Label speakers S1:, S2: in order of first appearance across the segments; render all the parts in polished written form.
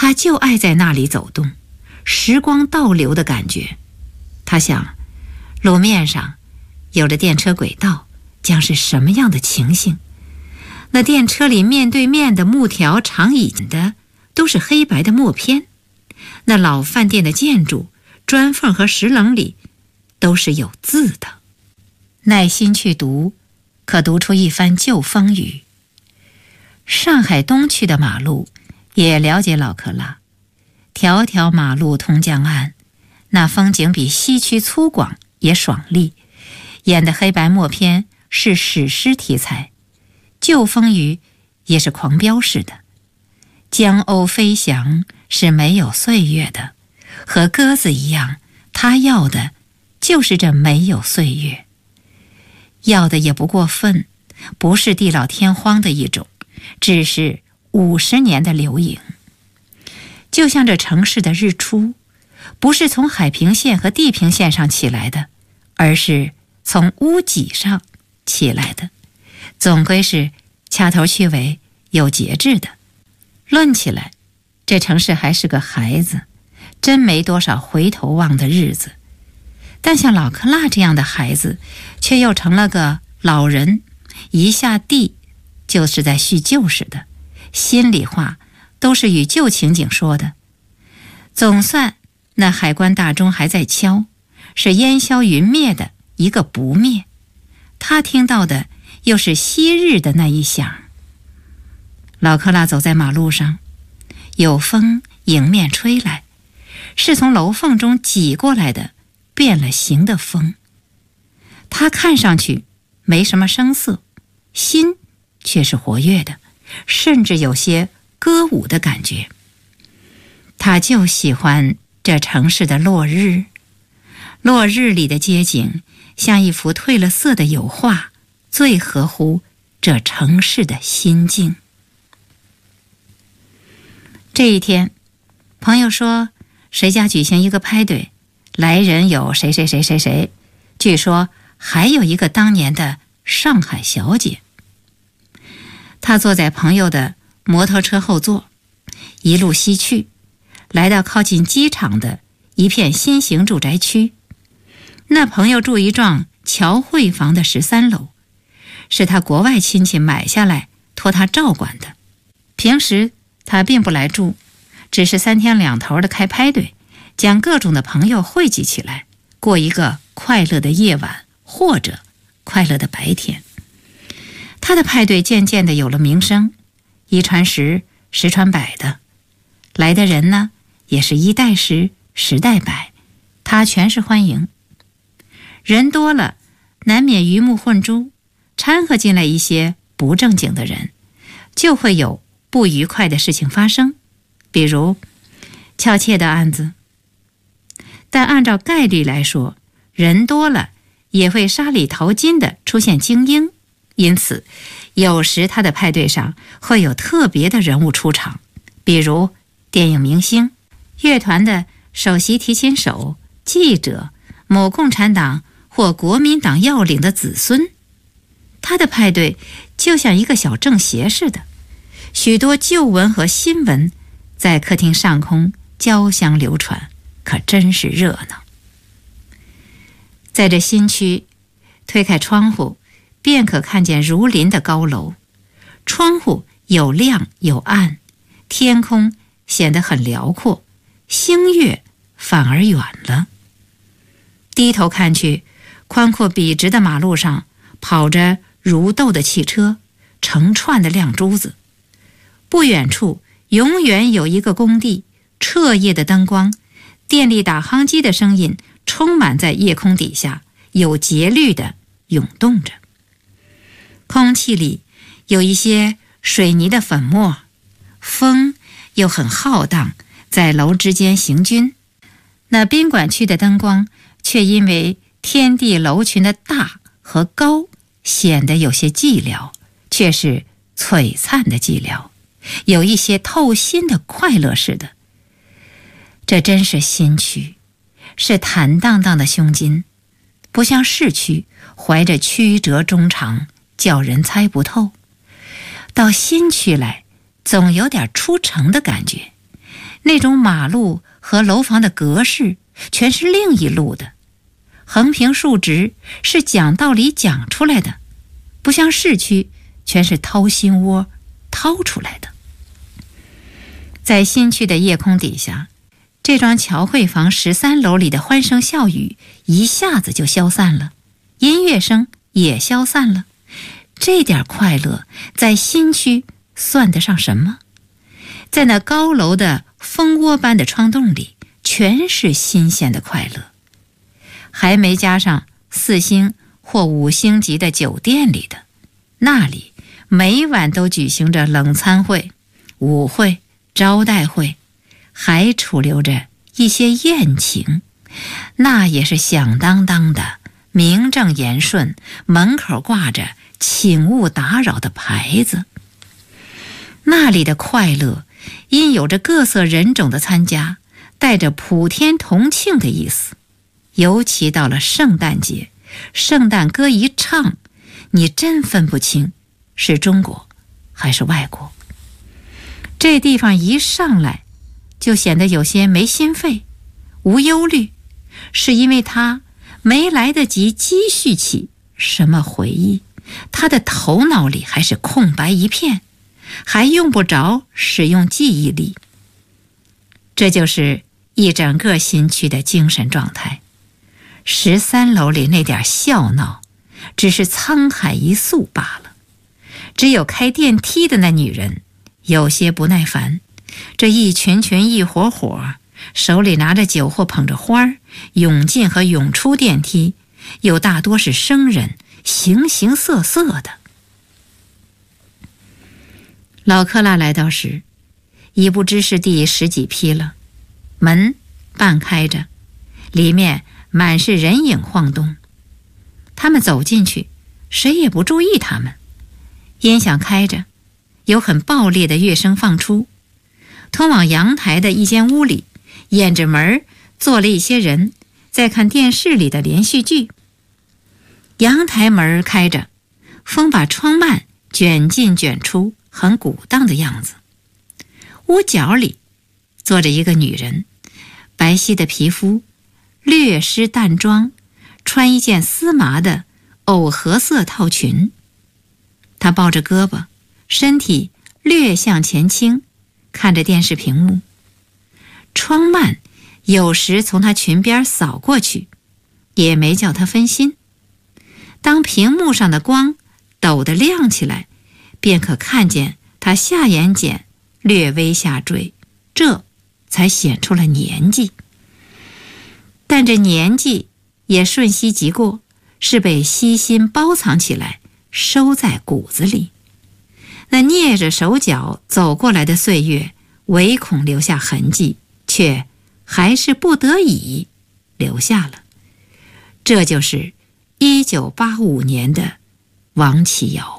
S1: 他就爱在那里走动，时光倒流的感觉。他想，路面上有着电车轨道，将是什么样的情形？那电车里面对面的木条长椅的都是黑白的墨片，那老饭店的建筑砖缝和石棱里都是有字的。耐心去读，可读出一番旧风雨。上海东区的马路也了解老克拉，条条马路通江岸，那风景比西区粗犷也爽利，演的黑白默片是史诗题材，旧风雨也是狂飙式的。江鸥飞翔是没有岁月的，和鸽子一样，它要的就是这没有岁月，要的也不过分，不是地老天荒的一种，只是50年的留影。就像这城市的日出，不是从海平线和地平线上起来的，而是从屋脊上起来的，总归是掐头去尾，有节制的。论起来，这城市还是个孩子，真没多少回头望的日子。但像老克拉这样的孩子，却又成了个老人，一下地就是在叙旧似的，心里话都是与旧情景说的。总算那海关大钟还在敲，是烟消云灭的一个不灭，他听到的又是昔日的那一响。老克拉走在马路上，有风迎面吹来，是从楼缝中挤过来的变了形的风。他看上去没什么声色，心却是活跃的，甚至有些歌舞的感觉。他就喜欢这城市的落日，落日里的街景像一幅褪了色的油画，最合乎这城市的心境。这一天，朋友说谁家举行一个派对，来人有谁谁谁谁谁，据说还有一个当年的上海小姐。他坐在朋友的摩托车后座，一路西去，来到靠近机场的一片新型住宅区。那朋友住一幢侨汇房的13楼，是他国外亲戚买下来托他照管的。平时他并不来住，只是3天2头的开派对，将各种的朋友汇集起来，过一个快乐的夜晚或者快乐的白天。他的派对渐渐地有了名声，一传十，十传百的。来的人呢，也是一代十，十代百，他全是欢迎。人多了，难免鱼目混珠，掺和进来一些不正经的人，就会有不愉快的事情发生，比如盗窃的案子。但按照概率来说，人多了也会沙里淘金的出现精英，因此有时他的派对上会有特别的人物出场，比如电影明星、乐团的首席提琴手、记者、某共产党或国民党要领的子孙。他的派对就像一个小政协似的，许多旧闻和新闻在客厅上空交相流传，可真是热闹。在这新区，推开窗户便可看见如林的高楼，窗户有亮有暗，天空显得很辽阔，星月反而远了。低头看去，宽阔笔直的马路上跑着如豆的汽车，成串的亮珠子。不远处永远有一个工地，彻夜的灯光，电力打夯机的声音充满在夜空底下，有节律地涌动着。空气里有一些水泥的粉末，风又很浩荡，在楼之间行军。那宾馆区的灯光却因为天地楼群的大和高，显得有些寂寥，却是璀璨的寂寥，有一些透心的快乐似的。这真是新区，是坦荡荡的胸襟，不像市区怀着曲折衷肠，叫人猜不透。到新区来，总有点出城的感觉， 那种马路和楼房的格式全是另一路的，横平竖直是讲道理讲出来的，不像市区全是掏心窝掏出来的。在新区的夜空底下，这幢侨汇房13楼里的欢声笑语一下子就消散了，音乐声也消散了。这点快乐在新区算得上什么？在那高楼的蜂窝般的窗洞里，全是新鲜的快乐，还没加上4星或5星级的酒店里的，那里每晚都举行着冷餐会、舞会、招待会，还储留着一些宴情，那也是响当当的，名正言顺，门口挂着请勿打扰的牌子。那里的快乐因有着各色人种的参加，带着普天同庆的意思。尤其到了圣诞节，圣诞歌一唱，你真分不清是中国还是外国。这地方一上来就显得有些没心肺、无忧虑，是因为他没来得及积蓄起什么回忆，他的头脑里还是空白一片，还用不着使用记忆力。这就是一整个新区的精神状态。13楼里那点笑闹，只是沧海一粟罢了。只有开电梯的那女人有些不耐烦，这一群群一伙伙，手里拿着酒或捧着花涌进和涌出电梯，又大多是生人，形形色色的。老克拉来到时，已不知是第10几批了，门半开着，里面满是人影晃动。他们走进去，谁也不注意他们。音响开着，有很爆裂的乐声放出。通往阳台的一间屋里，掩着门坐了一些人，在看电视里的连续剧。阳台门开着，风把窗幔卷进卷出，很鼓荡的样子。屋角里坐着一个女人，白皙的皮肤，略施淡妆，穿一件丝麻的藕荷色套裙。她抱着胳膊，身体略向前倾，看着电视屏幕。窗幔有时从她裙边扫过去，也没叫她分心。当屏幕上的光陡地亮起来，便可看见她下眼睑略微下坠，这才显出了年纪。但这年纪也瞬息即过，是被悉心包藏起来，收在骨子里。那蹑着手脚走过来的岁月，唯恐留下痕迹，却还是不得已留下了。这就是1985年的王琦瑶。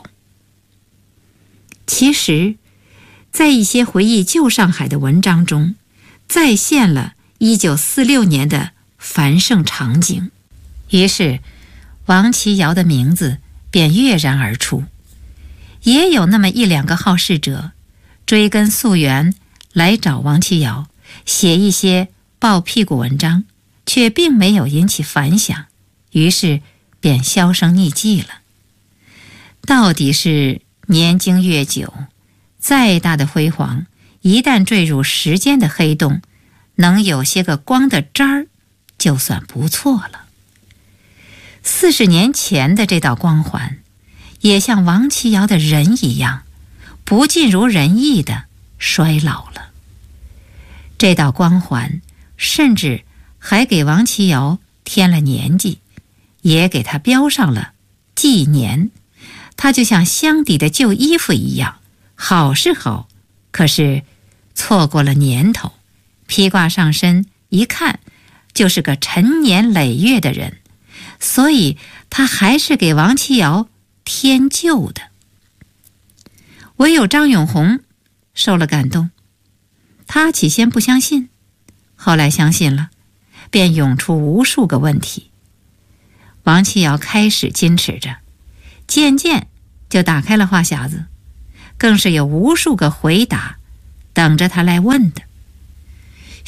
S1: 其实在一些回忆旧上海的文章中，再现了1946年的繁盛场景，于是王琦瑶的名字便跃然而出。也有那么1、2个好事者追根溯源来找王琦瑶，写一些抱屁股文章，却并没有引起反响，于是便销声匿迹了。到底是年经越久，再大的辉煌，一旦坠入时间的黑洞，能有些个光的渣儿，就算不错了。40年前的这道光环，也像王琦瑶的人一样，不尽如人意的衰老了。这道光环甚至还给王琦瑶添了年纪，也给他标上了纪年。他就像箱底的旧衣服一样，好是好，可是错过了年头，披挂上身一看就是个陈年累月的人，所以他还是给王琦瑶添旧的。唯有张永红受了感动，他起先不相信，后来相信了，便涌出无数个问题。王琦瑶开始矜持着，渐渐就打开了话匣子，更是有无数个回答等着他来问的。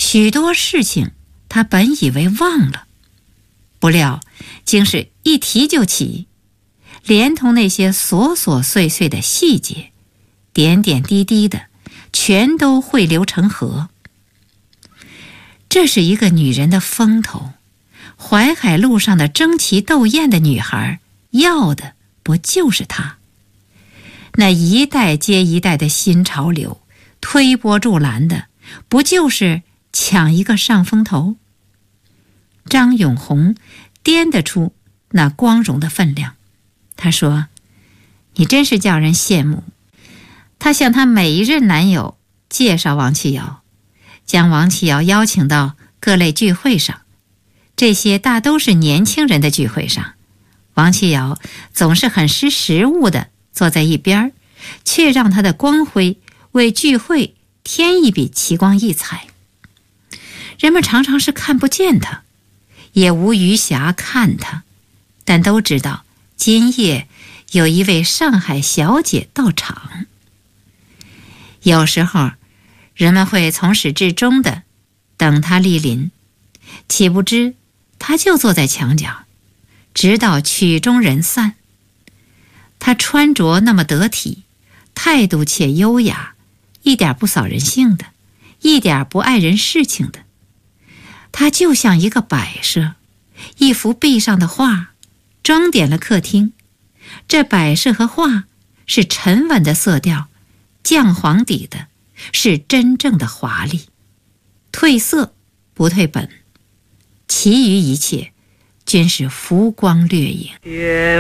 S1: 许多事情他本以为忘了，不料竟是一提就起，连同那些琐琐碎碎的细节，点点滴滴的全都汇流成河。这是一个女人的风头，淮海路上的争奇斗艳的女孩要的不就是她？那一代接一代的新潮流，推波助澜的不就是抢一个上风头？张永红掂得出那光荣的分量，他说：“你真是叫人羡慕。”他向他每一任男友介绍王启尧，将王启尧邀请到各类聚会上，这些大都是年轻人的聚会上，王启尧总是很识时务的坐在一边，却让他的光辉为聚会添一笔奇光异彩。人们常常是看不见他，也无余暇看他，但都知道今夜有一位上海小姐到场。有时候人们会从始至终的等他莅临，岂不知他就坐在墙角，直到曲终人散。他穿着那么得体，态度且优雅，一点不扫人性的，一点不碍人事情的。他就像一个摆设，一幅壁上的画，装点了客厅。这摆设和画是沉稳的色调，绛黄底的，是真正的华丽，褪色不褪本，其余一切均是浮光掠影。